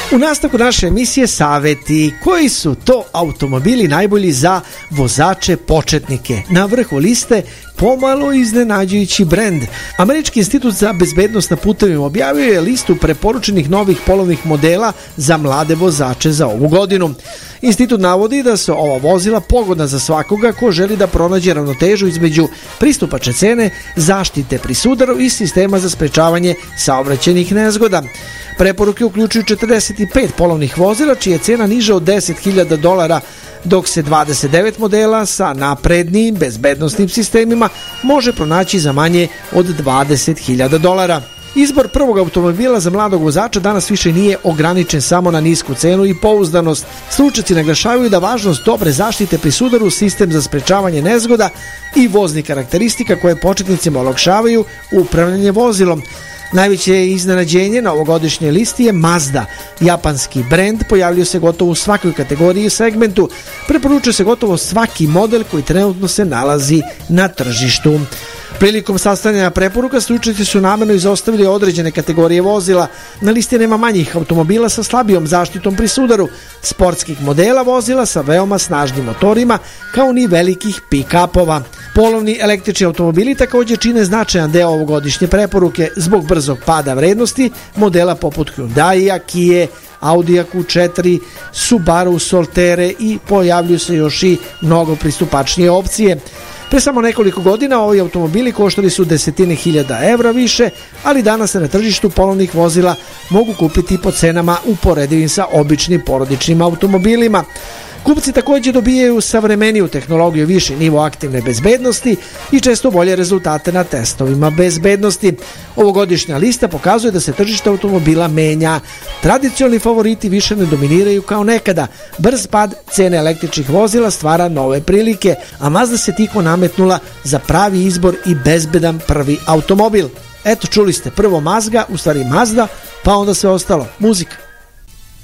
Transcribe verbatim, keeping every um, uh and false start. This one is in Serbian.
U nastavku naše emisije saveti. Koji su to automobili najbolji za vozače početnike? Na vrhu liste pomalo iznenađujući brend. Američki institut za bezbednost na putevima objavio je listu preporučenih novih polovnih modela za mlade vozače za ovu godinu. Institut navodi da su ova vozila pogodna za svakoga ko želi da pronađe ravnotežu između pristupačne cene, zaštite pri sudaru i sistema za sprečavanje saobraćajnih nezgoda. Preporuke uključuju četrdeset pet polovnih vozila čija je cena niža od deset hiljada dolara, dok se dvadeset devet modela sa naprednim bezbednosnim sistemima može pronaći za manje od dvadeset hiljada dolara. Izbor prvog automobila za mladog vozača danas više nije ograničen samo na nisku cenu i pouzdanost. Stručnjaci naglašavaju da važnost dobre zaštite pri sudaru, sistem za sprečavanje nezgoda i voznih karakteristika koje početnicima olakšavaju upravljanje vozilom. Najveće iznenađenje na ovogodišnjoj listi je Mazda. Japanski brend pojavljuje se gotovo u svakoj kategoriji i segmentu. Preporučuje se gotovo svaki model koji trenutno se nalazi na tržištu. Prilikom sastavljanja preporuka stručnjaci su namerno izostavili određene kategorije vozila. Na listi nema manjih automobila sa slabijom zaštitom pri sudaru, sportskih modela vozila sa veoma snažnim motorima, kao ni velikih pick-upova. Polovni električni automobili također čine značajan deo ovogodišnje preporuke zbog brzog pada vrednosti modela poput Hyundai, Kia, Audi Q četiri, Subaru Solterre i pojavljuju se još i mnogo pristupačnije opcije. Pre samo nekoliko godina ovi automobili koštali su desetine hiljada evra više, ali danas se na tržištu polovnih vozila mogu kupiti po cenama uporedivim sa običnim porodičnim automobilima. Kupci također dobijaju savremeniju tehnologiju, viši nivo aktivne bezbednosti i često bolje rezultate na testovima bezbednosti. Ovogodišnja lista pokazuje da se tržište automobila menja. Tradicionalni favoriti više ne dominiraju kao nekada. Brz pad cene električnih vozila stvara nove prilike, a Mazda se tiko nametnula za pravi izbor i bezbedan prvi automobil. Eto, čuli ste prvo Mazda, u stvari Mazda, pa onda sve ostalo. Muzika.